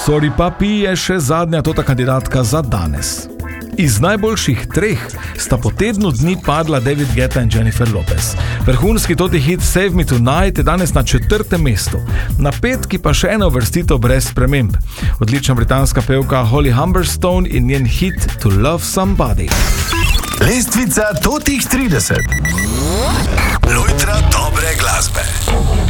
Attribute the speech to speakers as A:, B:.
A: Sorry Papi je še zadnja tota kandidatka za danes. Iz najboljših 3 sta po tednu dni padla David Guetta in Jennifer Lopez. Vrhunski toti hit Save Me Tonight je danes na 4. mestu. Na 5. pa še ena uvrstitev brez sprememb. Odlična britanska pevka Holly Humberstone in njen hit To Love Somebody.
B: Lestvica totih 30. Lojtra dobre glasbe.